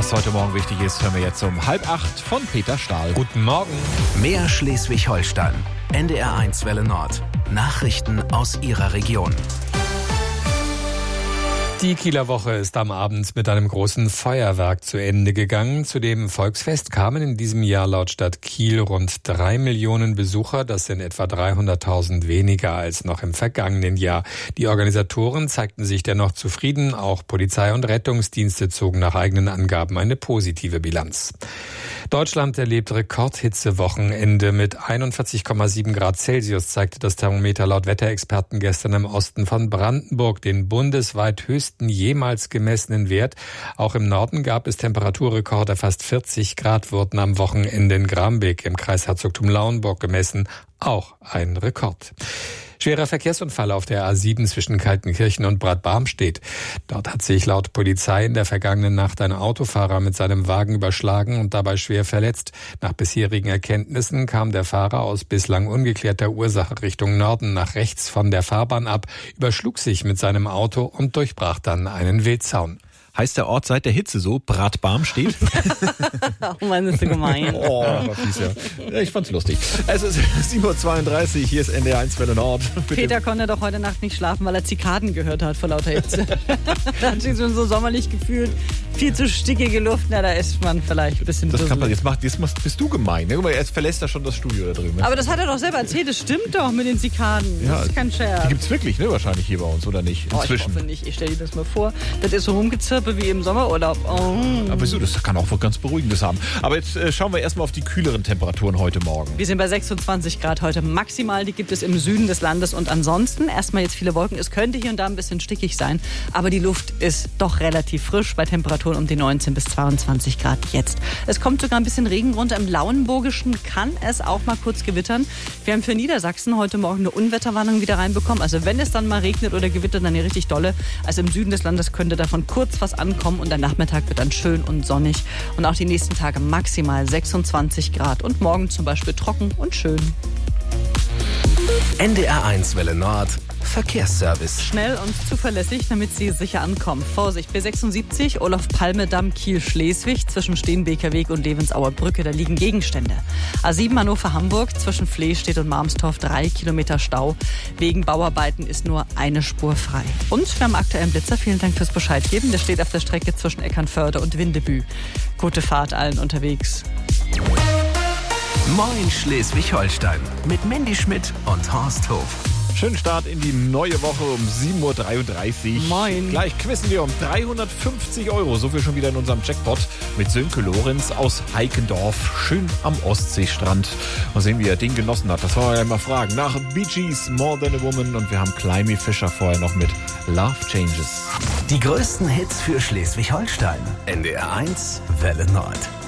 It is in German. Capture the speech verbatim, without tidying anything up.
Was heute Morgen wichtig ist, hören wir jetzt um halb acht von Peter Stahl. Guten Morgen. Mehr Schleswig-Holstein. N D R eins Welle Nord. Nachrichten aus Ihrer Region. Die Kieler Woche ist am Abend mit einem großen Feuerwerk zu Ende gegangen. Zu dem Volksfest kamen in diesem Jahr laut Stadt Kiel rund drei Millionen Besucher. Das sind etwa dreihunderttausend weniger als noch im vergangenen Jahr. Die Organisatoren zeigten sich dennoch zufrieden. Auch Polizei und Rettungsdienste zogen nach eigenen Angaben eine positive Bilanz. Deutschland erlebt Rekordhitzewochenende mit einundvierzig Komma sieben Grad Celsius, zeigte das Thermometer laut Wetterexperten gestern im Osten von Brandenburg den bundesweit höchsten jemals gemessenen Wert. Auch im Norden gab es Temperaturrekorde. Fast vierzig Grad wurden am Wochenende in Grambeck im Kreis Herzogtum Lauenburg gemessen. Auch ein Rekord. Schwerer Verkehrsunfall auf der A sieben zwischen Kaltenkirchen und Bad Barmstedt. Dort hat sich laut Polizei in der vergangenen Nacht ein Autofahrer mit seinem Wagen überschlagen und dabei schwer verletzt. Nach bisherigen Erkenntnissen kam der Fahrer aus bislang ungeklärter Ursache Richtung Norden nach rechts von der Fahrbahn ab, überschlug sich mit seinem Auto und durchbrach dann einen Wildzaun. Heißt der Ort seit der Hitze so? Bad Barmstedt? Oh Mann, ist so gemein. Oh, war fies, ja. Ja, ich fand's lustig. Es ist sieben Uhr zweiunddreißig, hier ist N D R eins Welle Nord. Peter konnte doch heute Nacht nicht schlafen, weil er Zikaden gehört hat vor lauter Hitze. Da hat sich schon so sommerlich gefühlt. Viel zu stickige Luft, na, da ist man vielleicht ein bisschen Das kann man, dusselig. jetzt, macht, jetzt bist du gemein. Ne? Guck mal, jetzt verlässt er schon das Studio da drüben. Aber das hat er doch selber erzählt, das stimmt doch mit den Zikaden. Ja, Das ist kein Scherz. Die gibt's wirklich, ne? Wahrscheinlich hier bei uns, oder nicht? Oh, ich Inzwischen. hoffe nicht. Ich stell dir das mal vor. Das ist so rumgezirpe wie im Sommerurlaub. Oh. Aber wieso? Das kann auch was ganz Beruhigendes haben. Aber jetzt äh, schauen wir erstmal auf die kühleren Temperaturen heute Morgen. Wir sind bei sechsundzwanzig Grad heute maximal. Die gibt es im Süden des Landes. Und ansonsten erstmal jetzt viele Wolken. Es könnte hier und da ein bisschen stickig sein. Aber die Luft ist doch relativ frisch bei Temperaturen um die neunzehn bis zweiundzwanzig Grad jetzt. Es kommt sogar ein bisschen Regen runter. Im Lauenburgischen kann es auch mal kurz gewittern. Wir haben für Niedersachsen heute Morgen eine Unwetterwarnung wieder reinbekommen. Also wenn es dann mal regnet oder gewittert, dann hier richtig dolle. Also im Süden des Landes könnte davon kurz was ankommen. Und der Nachmittag wird dann schön und sonnig. Und auch die nächsten Tage maximal sechsundzwanzig Grad. Und morgen zum Beispiel trocken und schön. N D R eins Welle Nord. Verkehrsservice. Schnell und zuverlässig, damit Sie sicher ankommen. Vorsicht, B sechsundsiebzig, Olof-Palme-Damm, Kiel-Schleswig, zwischen Steenbeker Weg und Levensauer Brücke, da liegen Gegenstände. A sieben Hannover-Hamburg, zwischen Flehstedt und Marmstorf, drei Kilometer Stau. Wegen Bauarbeiten ist nur eine Spur frei. Und wir haben aktuellen Blitzer, vielen Dank fürs Bescheid geben. Der steht auf der Strecke zwischen Eckernförde und Windebü. Gute Fahrt allen unterwegs. Moin Schleswig-Holstein. Mit Mandy Schmidt und Horst Hof. Schönen Start in die neue Woche um sieben Uhr dreiunddreißig. Moin. Gleich quizzen wir um dreihundertfünfzig Euro. So viel schon wieder in unserem Jackpot mit Sönke Lorenz aus Heikendorf. Schön am Ostseestrand. Mal sehen, wie er den genossen hat. Das wollen wir ja mal fragen. Nach Bee Gees, More Than a Woman. Und wir haben Climby Fischer vorher noch mit Love Changes. Die größten Hits für Schleswig-Holstein. N D R eins Welle Nord.